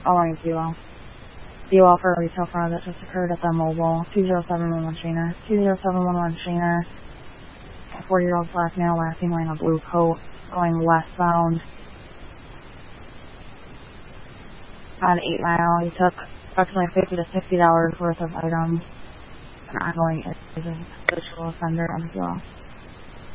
Following Kilo. Kilo for a retail fraud that just occurred at the mobile. 20711 Shaner. 20711 Shaner. A 40-year-old black male last seen wearing a blue coat going westbound. On 8 Mile, he took approximately $50 to $60 worth of items. An ongoing is a habitual offender on Kilo.